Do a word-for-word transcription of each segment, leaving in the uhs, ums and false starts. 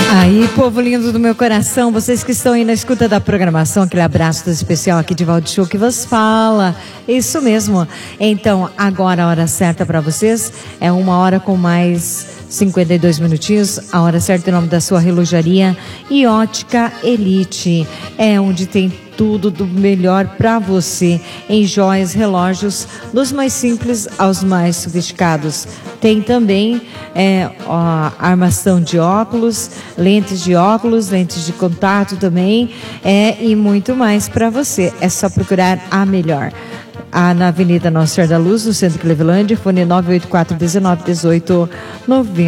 Aí, povo lindo do meu coração, vocês que estão aí na escuta da programação, aquele abraço especial aqui de Valde Show que vos fala. Isso mesmo. Então, agora a hora certa para vocês é uma hora com mais cinquenta e dois minutinhos, a hora certa em nome da sua relojaria e Ótica Elite. É onde tem tudo do melhor para você em joias, relógios, dos mais simples aos mais sofisticados. Tem também é, ó, armação de óculos, lentes de óculos, lentes de contato também, é, e muito mais para você. É só procurar a melhor. Ah, na Avenida Nossa Senhora da Luz, no centro de Cleveland, fone nove oito quatro, um nove, um oito, nove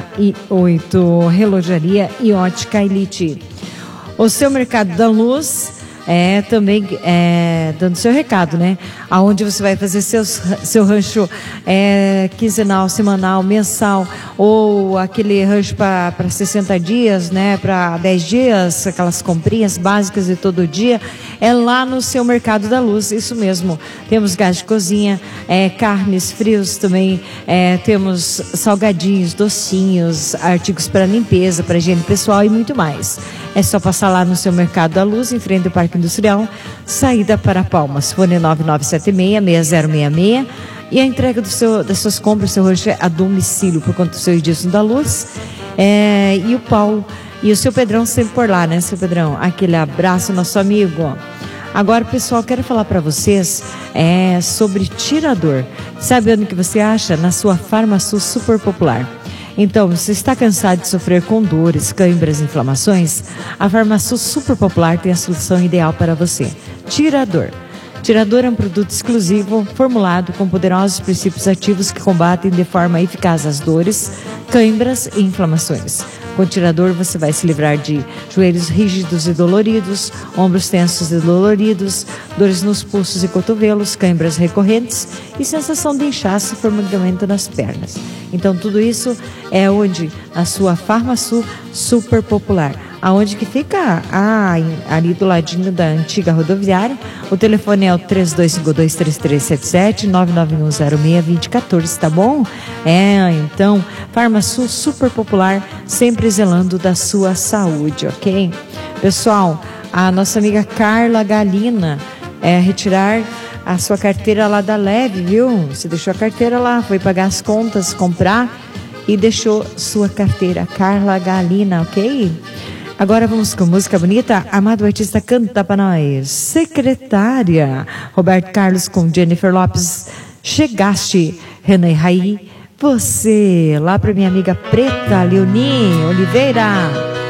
oito. Relojaria e Ótica Elite. O seu Mercado da Luz é também é, dando seu recado, né? Aonde você vai fazer seus, seu rancho é, quinzenal, semanal, mensal, ou aquele rancho para sessenta dias, né? Para dez dias, aquelas comprinhas básicas de todo dia, é lá no seu Mercado da Luz, isso mesmo. Temos gás de cozinha, é, carnes, frios também, é, temos salgadinhos, docinhos, artigos para limpeza, para higiene pessoal e muito mais. É só passar lá no seu Mercado da Luz, em frente ao Parque Industrial, saída para Palmas, fone nove nove sete seis, seis zero seis seis, e a entrega do seu, das suas compras, seu rancho é a domicílio, por conta do seu Edilson da Luz, é, e o Paulo, e o seu Pedrão sempre por lá, né, seu Pedrão? Aquele abraço, nosso amigo. Agora, pessoal, quero falar para vocês é, sobre tirador. Sabe onde que você acha? Na sua Farmasul Super Popular. Então, você está cansado de sofrer com dores, câimbras, inflamações? A Farmasul Super Popular tem a solução ideal para você. Tirador. Tirador é um produto exclusivo, formulado com poderosos princípios ativos que combatem de forma eficaz as dores, câimbras e inflamações. Com o tirador você vai se livrar de joelhos rígidos e doloridos, ombros tensos e doloridos, dores nos pulsos e cotovelos, câimbras recorrentes e sensação de inchaço e formigamento nas pernas. Então tudo isso é onde? Na sua Farmasul Super Popular. Aonde que fica? Ah, ali do ladinho da antiga rodoviária. O telefone é o três dois cinco dois, três três sete sete, nove nove um zero seis, dois zero um quatro, tá bom? É, então, Farmasul Super Popular, sempre zelando da sua saúde, ok? Pessoal, a nossa amiga Carla Galina é retirar a sua carteira lá da Leve, viu? Você deixou a carteira lá, foi pagar as contas, comprar e deixou sua carteira. Carla Galina, ok? Agora vamos com música bonita. Amado Artista canta pra nós. Secretária. Roberto Carlos com Jennifer Lopes. Chegaste. Renan Raí. Você. Lá pra minha amiga Preta Leoni Oliveira.